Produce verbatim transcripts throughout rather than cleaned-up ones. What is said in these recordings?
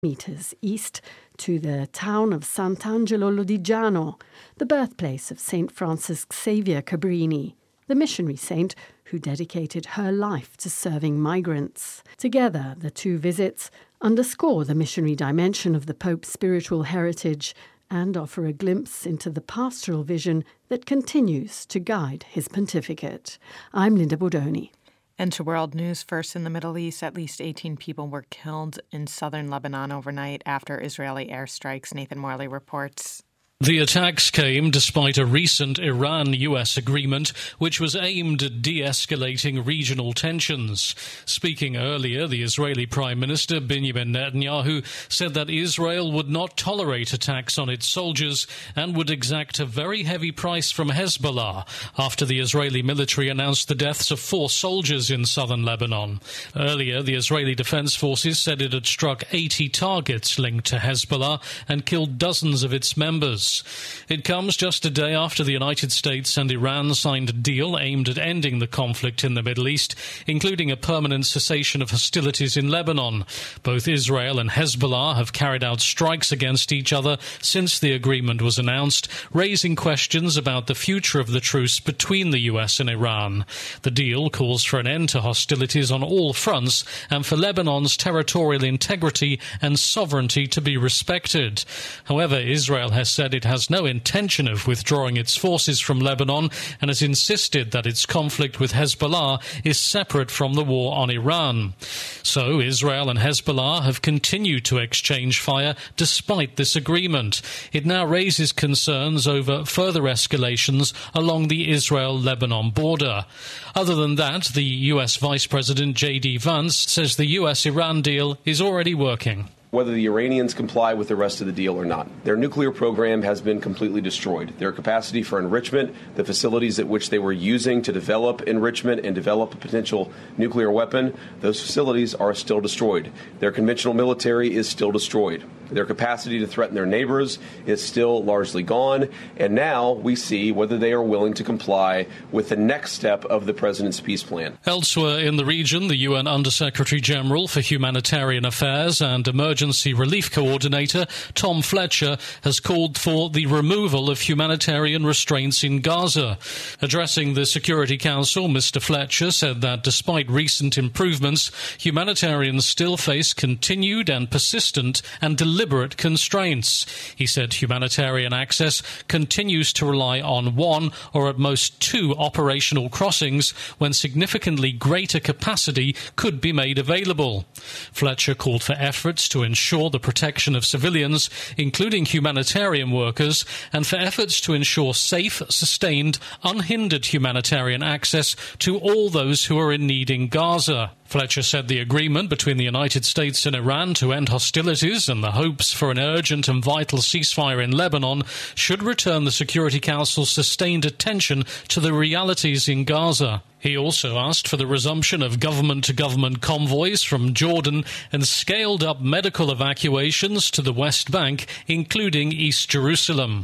meters east to the town of Sant'Angelo Lodigiano, the birthplace of Saint Francis Xavier Cabrini, the missionary saint who dedicated her life to serving migrants. Together, the two visits underscore the missionary dimension of the Pope's spiritual heritage and offer a glimpse into the pastoral vision that continues to guide his pontificate. I'm Linda Bordoni. And to world news, first in the Middle East, at least eighteen people were killed in southern Lebanon overnight after Israeli airstrikes. Nathan Morley reports. The attacks came despite a recent Iran-U S agreement which was aimed at de-escalating regional tensions. Speaking earlier, the Israeli Prime Minister Benjamin Netanyahu said that Israel would not tolerate attacks on its soldiers and would exact a very heavy price from Hezbollah after the Israeli military announced the deaths of four soldiers in southern Lebanon. Earlier, the Israeli Defense Forces said it had struck eighty targets linked to Hezbollah and killed dozens of its members. It comes just a day after the United States and Iran signed a deal aimed at ending the conflict in the Middle East, including a permanent cessation of hostilities in Lebanon. Both Israel and Hezbollah have carried out strikes against each other since the agreement was announced, raising questions about the future of the truce between the U S and Iran. The deal calls for an end to hostilities on all fronts and for Lebanon's territorial integrity and sovereignty to be respected. However, Israel has said it has no intention of withdrawing its forces from Lebanon and has insisted that its conflict with Hezbollah is separate from the war on Iran. So Israel and Hezbollah have continued to exchange fire despite this agreement. It now raises concerns over further escalations along the Israel-Lebanon border. Other than that, the U S Vice President J D Vance says the U S-Iran deal is already working. Whether the Iranians comply with the rest of the deal or not. Their nuclear program has been completely destroyed. Their capacity for enrichment, the facilities at which they were using to develop enrichment and develop a potential nuclear weapon, those facilities are still destroyed. Their conventional military is still destroyed. Their capacity to threaten their neighbors is still largely gone. And now we see whether they are willing to comply with the next step of the president's peace plan. Elsewhere in the region, the U N Undersecretary General for Humanitarian Affairs and Emergency Relief Coordinator Tom Fletcher has called for the removal of humanitarian restraints in Gaza. Addressing the Security Council, Mister Fletcher said that despite recent improvements, humanitarians still face continued and persistent and deliberate deliberate constraints. He said humanitarian access continues to rely on one or at most two operational crossings when significantly greater capacity could be made available. Fletcher called for efforts to ensure the protection of civilians, including humanitarian workers, and for efforts to ensure safe, sustained, unhindered humanitarian access to all those who are in need in Gaza. Fletcher said the agreement between the United States and Iran to end hostilities and the hopes for an urgent and vital ceasefire in Lebanon should return the Security Council's sustained attention to the realities in Gaza. He also asked for the resumption of government-to-government convoys from Jordan and scaled-up medical evacuations to the West Bank, including East Jerusalem.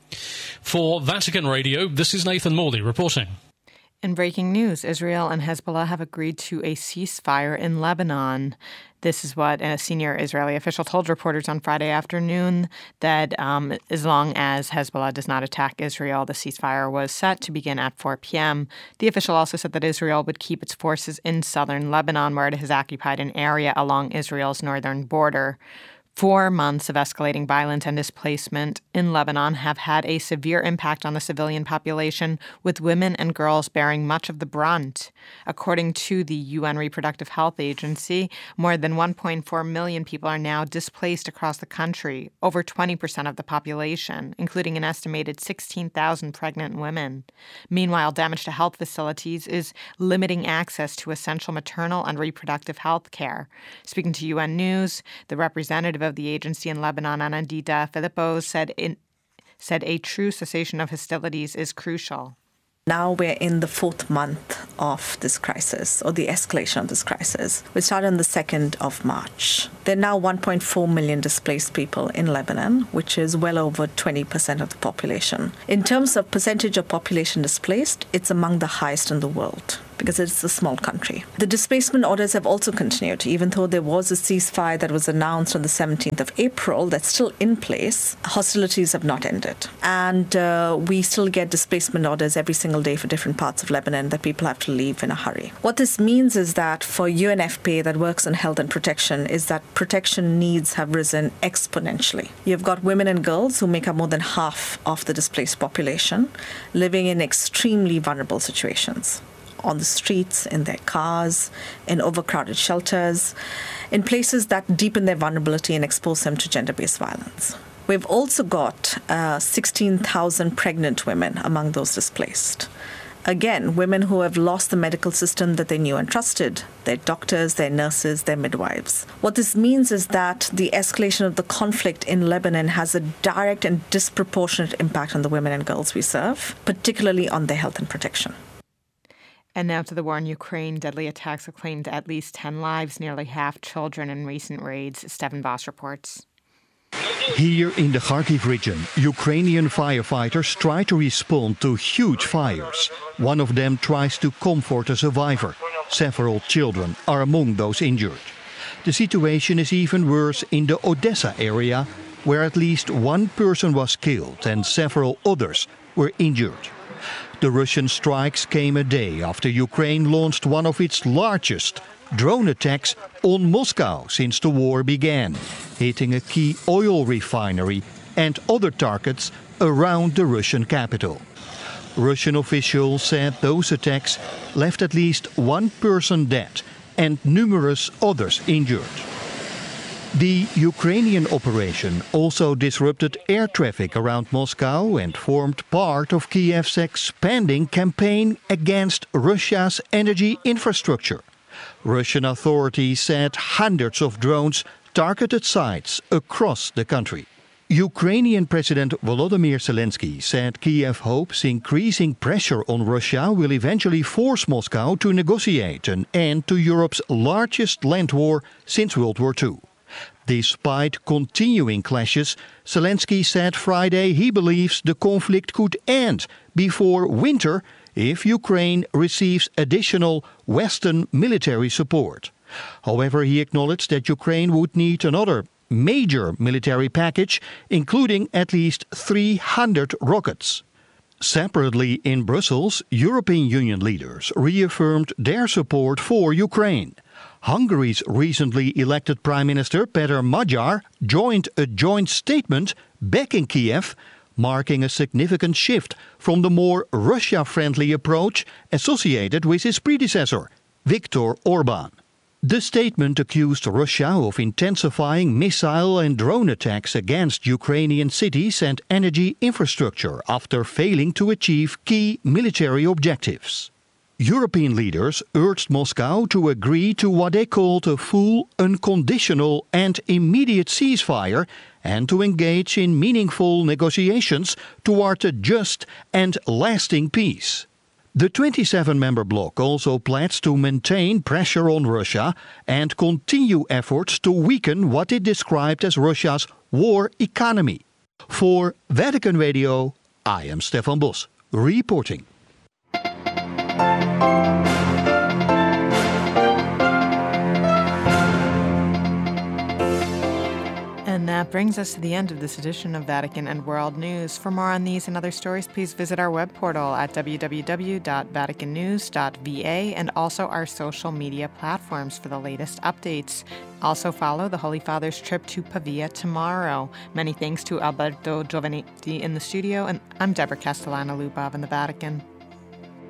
For Vatican Radio, this is Nathan Morley reporting. In breaking news, Israel and Hezbollah have agreed to a ceasefire in Lebanon. This is what a senior Israeli official told reporters on Friday afternoon, that um, as long as Hezbollah does not attack Israel, the ceasefire was set to begin at four p.m. The official also said that Israel would keep its forces in southern Lebanon, where it has occupied an area along Israel's northern border. Four months of escalating violence and displacement in Lebanon have had a severe impact on the civilian population, with women and girls bearing much of the brunt. According to the U N Reproductive Health Agency, more than one point four million people are now displaced across the country, over twenty percent of the population, including an estimated sixteen thousand pregnant women. Meanwhile, damage to health facilities is limiting access to essential maternal and reproductive health care. Speaking to U N News, the representative of the agency in Lebanon, Anandita Philippou, said in, said a true cessation of hostilities is crucial. Now we're in the fourth month of this crisis, or the escalation of this crisis. We started on the second of March. There are now one point four million displaced people in Lebanon, which is well over twenty percent of the population. In terms of percentage of population displaced, it's among the highest in the world. because it's a small country. The displacement orders have also continued, even though there was a ceasefire that was announced on the seventeenth of April that's still in place. Hostilities have not ended. And uh, we still get displacement orders every single day for different parts of Lebanon that people have to leave in a hurry. What this means is that for U N F P A that works on health and protection is that protection needs have risen exponentially. You've got women and girls who make up more than half of the displaced population living in extremely vulnerable situations. On the streets, in their cars, in overcrowded shelters, in places that deepen their vulnerability and expose them to gender-based violence. We've also got uh, sixteen thousand pregnant women among those displaced. Again, women who have lost the medical system that they knew and trusted, their doctors, their nurses, their midwives. What this means is that the escalation of the conflict in Lebanon has a direct and disproportionate impact on the women and girls we serve, particularly on their health and protection. And now to the war in Ukraine. Deadly attacks have claimed at least ten lives, nearly half children in recent raids. Stephen Boss reports. Here in the Kharkiv region, Ukrainian firefighters try to respond to huge fires. One of them tries to comfort a survivor. Several children are among those injured. The situation is even worse in the Odessa area, where at least one person was killed and several others were injured. The Russian strikes came a day after Ukraine launched one of its largest drone attacks on Moscow since the war began, hitting a key oil refinery and other targets around the Russian capital. Russian officials said those attacks left at least one person dead and numerous others injured. The Ukrainian operation also disrupted air traffic around Moscow and formed part of Kiev's expanding campaign against Russia's energy infrastructure. Russian authorities said hundreds of drones targeted sites across the country. Ukrainian President Volodymyr Zelensky said Kiev hopes increasing pressure on Russia will eventually force Moscow to negotiate an end to Europe's largest land war since World War Two. Despite continuing clashes, Zelensky said Friday he believes the conflict could end before winter if Ukraine receives additional Western military support. However, he acknowledged that Ukraine would need another major military package, including at least three hundred rockets. Separately in Brussels, European Union leaders reaffirmed their support for Ukraine. Hungary's recently elected Prime Minister Péter Magyar joined a joint statement backing Kiev, marking a significant shift from the more Russia-friendly approach associated with his predecessor, Viktor Orban. The statement accused Russia of intensifying missile and drone attacks against Ukrainian cities and energy infrastructure after failing to achieve key military objectives. European leaders urged Moscow to agree to what they called a full, unconditional and immediate ceasefire and to engage in meaningful negotiations toward a just and lasting peace. The twenty-seven member bloc also pledged to maintain pressure on Russia and continue efforts to weaken what it described as Russia's war economy. For Vatican Radio, I am Stefan Bos, reporting. And that brings us to the end of this edition of Vatican and World News. For more on these and other stories, please visit our web portal at w w w dot vatican news dot v a and also our social media platforms for the latest updates. Also follow the Holy Father's trip to Pavia tomorrow. Many thanks to Alberto Giovanetti in the studio, and I'm Deborah Castellano-Lubov in the Vatican.